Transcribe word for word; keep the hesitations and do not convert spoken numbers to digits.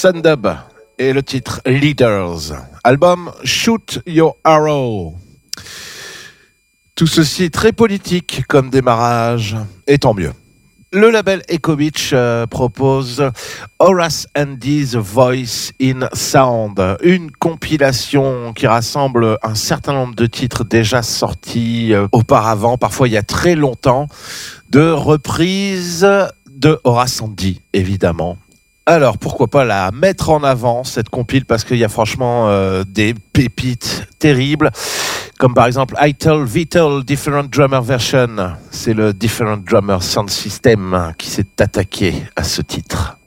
Sundub et le titre Leaders. Album Shoot Your Arrow. Tout ceci très politique comme démarrage, et tant mieux. Le label Echo Beach euh, propose Horace Andy's Voice in Sound, une compilation qui rassemble un certain nombre de titres déjà sortis euh, auparavant, parfois il y a très longtemps, de reprises de Horace Andy, évidemment. Alors, pourquoi pas la mettre en avant, cette compile, parce qu'il y a franchement euh, des pépites terribles, comme par exemple Ital Vital Different Drummer Version. C'est le Different Drummer Sound System qui s'est attaqué à ce titre.